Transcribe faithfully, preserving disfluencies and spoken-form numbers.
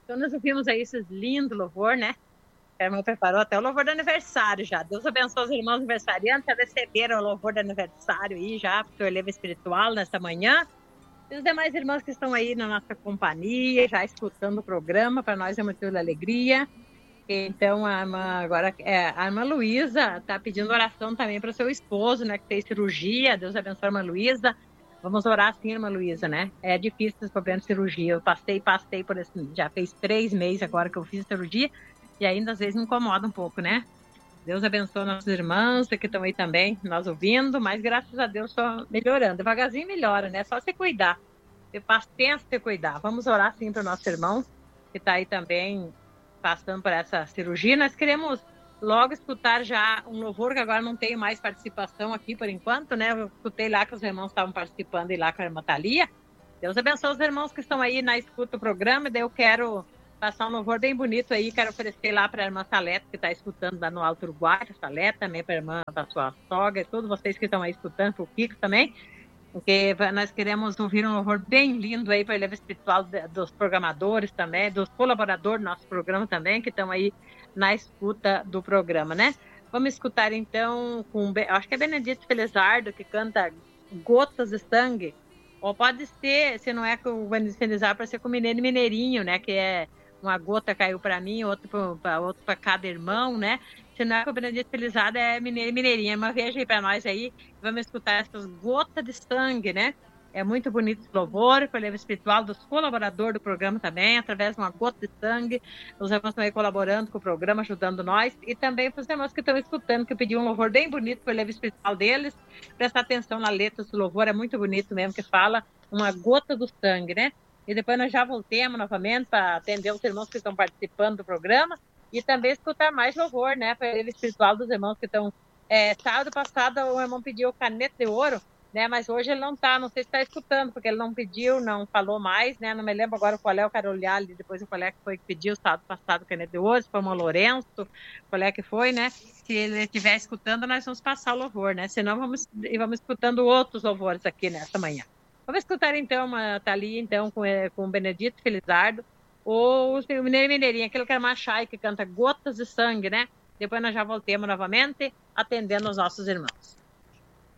Então nós ouvimos aí esses lindos louvor, né? A irmã preparou até o louvor do aniversário já. Deus abençoe os irmãos aniversariantes a receberam o louvor do aniversário aí já, porque o relevo espiritual nesta manhã. E os demais irmãos que estão aí na nossa companhia, já escutando o programa, para nós é motivo de alegria. Então, a irmã, agora, é, a irmã Luísa está pedindo oração também para o seu esposo, né, que fez cirurgia. Deus abençoe a irmã Luísa. Vamos orar sim, irmã Luísa, né? É difícil esse problema de cirurgia. Eu passei, passei por esse, já fez três meses agora que eu fiz cirurgia, e ainda às vezes me incomoda um pouco, né? Deus abençoe nossos irmãos que estão aí também, nós ouvindo, mas graças a Deus só melhorando. Devagarzinho melhora, né? Só se cuidar. Ter paciência e cuidar. Vamos orar sim para o nosso irmão, que está aí também passando por essa cirurgia. Nós queremos logo escutar já um louvor, que agora não tenho mais participação aqui por enquanto, né? Eu escutei lá que os irmãos estavam participando e lá com a irmã Thalia. Deus abençoe os irmãos que estão aí na escuta do programa, e daí eu quero passar um louvor bem bonito aí, quero oferecer lá para a irmã Saleta, que está escutando lá no Alto Uruguai, a Saleta, também para a irmã da sua sogra, e todos vocês que estão aí escutando, para o Kiko também, porque nós queremos ouvir um louvor bem lindo aí para o relevo espiritual dos programadores também, dos colaboradores do nosso programa também, que estão aí na escuta do programa, né? Vamos escutar então com, acho que é Benedito Felizardo, que canta Gotas de Sangue, ou pode ser, se não é com o Benedito Felizardo, para ser com o Mineiro Mineirinho, né? Que é uma gota caiu para mim, outro para outro para cada irmão, né? Se não é com o Benedito Felizardo, é Mineiro Mineirinha. Mas veja aí para nós aí, vamos escutar essas gotas de sangue, né? É muito bonito esse louvor, com o relevo espiritual dos colaboradores do programa também, através de uma gota de sangue. Os irmãos estão aí colaborando com o programa, ajudando nós. E também para os irmãos que estão escutando, que pediu um louvor bem bonito para o relevo espiritual deles. Prestar atenção na letra do louvor, é muito bonito mesmo, que fala uma gota do sangue, né? E depois nós já voltemos novamente para atender os irmãos que estão participando do programa e também escutar mais louvor, né? Para o relevo espiritual dos irmãos que estão... É, sábado passado o irmão pediu caneta de ouro, né? Mas hoje ele não está, não sei se está escutando, porque ele não pediu, não falou mais, né? Não me lembro agora qual é, eu quero olhar ali depois qual é que foi que pediu sábado passado caneta de ouro, se foi o Lourenço, qual é que foi, né? Se ele estiver escutando, nós vamos passar o louvor, né? Senão vamos, vamos escutando outros louvores aqui nessa manhã. Vamos escutar então uma Thalia, então, com, com o Benedito Felizardo, ou o Mineiro Mineirinho, aquele que é Machai, que canta Gotas de Sangue, né? Depois nós já voltemos novamente, atendendo os nossos irmãos.